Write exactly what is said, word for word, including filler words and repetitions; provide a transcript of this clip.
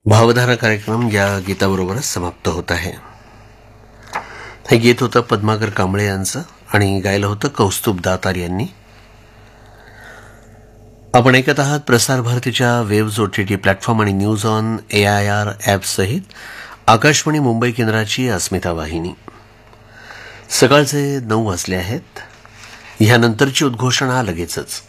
भावधारा कार्यक्रम या गीताबरोबरच समाप्त होत आहे. हे गीत होतं पद्माकर कांबळे यांचं आणि गायलं होतं कौस्तुभ दातार यांनी. आपण ऐकत आहात प्रसार भारतीच्या वेव्ज ओटीटी प्लॅटफॉर्म आणि news on A I R app सहित आकाशवाणी मुंबई केंद्राची अस्मिता वाहिनी. सकाळचे नऊ वाजले आहेत. ह्यानंतरची उद्घोषणा लगेचच.